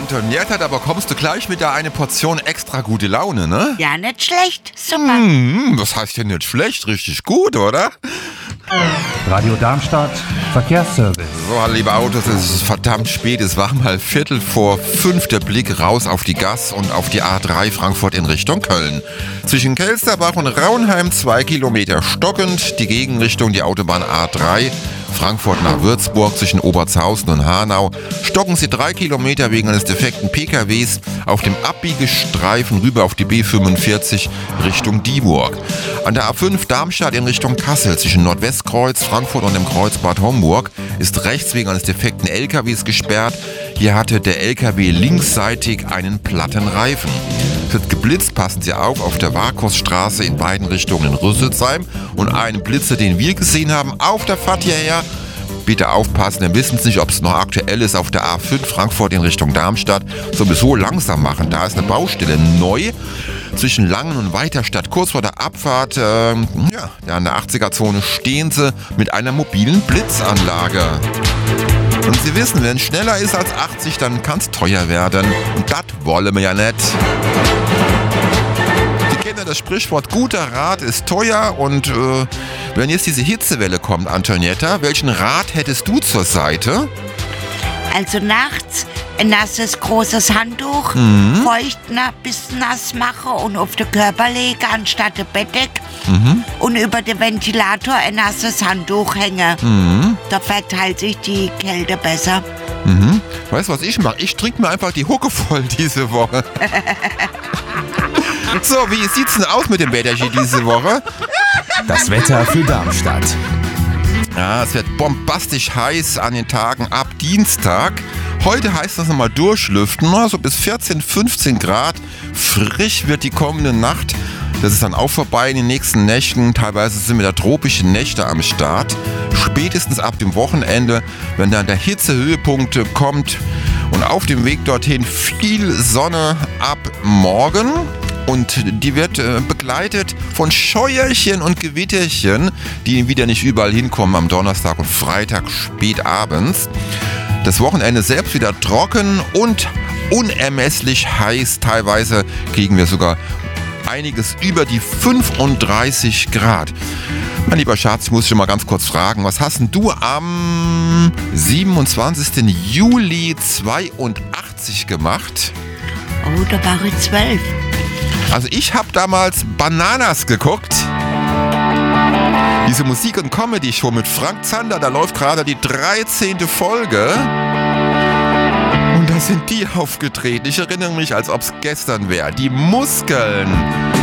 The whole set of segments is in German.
Antonietta, da bekommst du gleich wieder eine Portion extra gute Laune, ne? Ja, nicht schlecht. Super. Das heißt ja nicht schlecht, richtig gut, oder? Radio Darmstadt, Verkehrsservice. So, liebe Autos, es ist verdammt spät. Es war mal 4:45 der Blick raus auf die Gas und auf die A3 Frankfurt in Richtung Köln. Zwischen Kelsterbach und Raunheim 2 Kilometer stockend. Die Gegenrichtung, die Autobahn A3 Frankfurt nach Würzburg zwischen Obertshausen und Hanau. Stocken sie 3 Kilometer wegen eines defekten PKWs auf dem Abbiegestreifen rüber auf die B45 Richtung Dieburg. An der A5 Darmstadt in Richtung Kassel zwischen Nordwestkreuz, Frankfurt und dem Kreuz Bad Homburg ist rechts wegen eines defekten LKWs gesperrt. Hier hatte der LKW linksseitig einen platten Reifen. Es wird geblitzt, passen Sie auf der Warkusstraße in beiden Richtungen in Rüsselsheim und einen Blitzer, den wir gesehen haben, auf der Fahrt hierher. Bitte aufpassen, wir wissen nicht, ob es noch aktuell ist, auf der A5 Frankfurt in Richtung Darmstadt. Sowieso langsam machen, da ist eine Baustelle neu zwischen Langen und Weiterstadt. Kurz vor der Abfahrt, da in der 80er-Zone stehen sie mit einer mobilen Blitzanlage. Und Sie wissen, wenn es schneller ist als 80, dann kann es teuer werden. Und das wollen wir ja nicht. Sie kennen ja das Sprichwort, guter Rat ist teuer. Und wenn jetzt diese Hitzewelle kommt, Antonietta, welchen Rat hättest du zur Seite? Also nachts ein nasses, großes Handtuch, feucht, bis nass mache und auf den Körper lege anstatt der Bettdeck und über den Ventilator ein nasses Handtuch hänge. Da verteilt sich die Kälte besser. Weißt du, was ich mache? Ich trinke mir einfach die Hucke voll diese Woche. So, wie sieht's denn aus mit dem Wetter hier diese Woche? Das Wetter für Darmstadt. Ja, es wird bombastisch heiß an den Tagen ab Dienstag. Heute heißt das nochmal durchlüften, so bis 14, 15 Grad. Frisch wird die kommende Nacht. Das ist dann auch vorbei in den nächsten Nächten. Teilweise sind wieder tropische Nächte am Start. Spätestens ab dem Wochenende, wenn dann der Hitzehöhepunkt kommt. Und auf dem Weg dorthin viel Sonne ab morgen. Und die wird begleitet von Scheuerchen und Gewitterchen, die wieder nicht überall hinkommen am Donnerstag und Freitag spät abends. Das Wochenende selbst wieder trocken und unermesslich heiß. Teilweise kriegen wir sogar einiges über die 35 Grad. Mein lieber Schatz, ich muss dich mal ganz kurz fragen, was hast denn du am 27. Juli 82 gemacht? Oh, da war ich 12. Also ich habe damals Bananas geguckt. Diese Musik- und Comedy-Show mit Frank Zander, da läuft gerade die 13. Folge. Und da sind die aufgetreten. Ich erinnere mich, als ob es gestern wäre. Die Muskeln,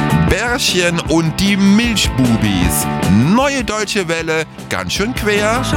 Bärchen und die Milchbubis. Neue Deutsche Welle, ganz schön quer.